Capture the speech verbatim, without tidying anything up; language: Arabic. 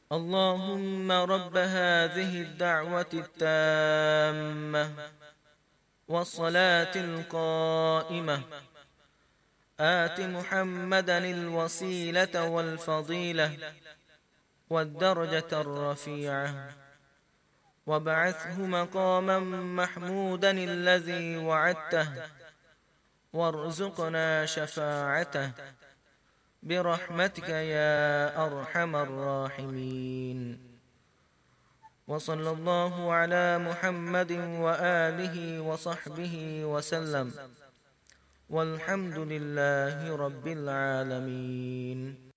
اللهم رب هذه الدعوة التامة والصلاة القائمة آت محمدا الوسيلة والفضيلة والدرجة الرفيعة وابعثه مقاما محمودا الذي وعدته وارزقنا شفاعته برحمتك يا أرحم الراحمين. وصلى الله على محمد وآله وصحبه وسلم، والحمد لله رب العالمين.